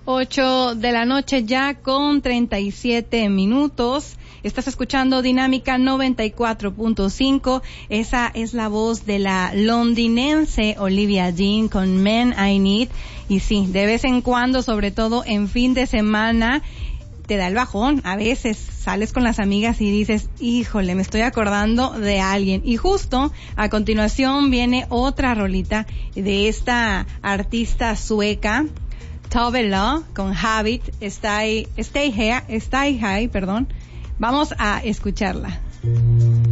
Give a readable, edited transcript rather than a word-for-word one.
8 de la noche ya con 37 minutos. Estás escuchando Dinámica 94.5. Esa es la voz de la londinense Olivia Dean con Men I Need. Y sí, de vez en cuando, sobre todo en fin de semana, te da el bajón. A veces sales con las amigas y dices, híjole, me estoy acordando de alguien. Y justo a continuación viene otra rolita de esta artista sueca, Tove Lo, con Habit, Stay High. Vamos a escucharla.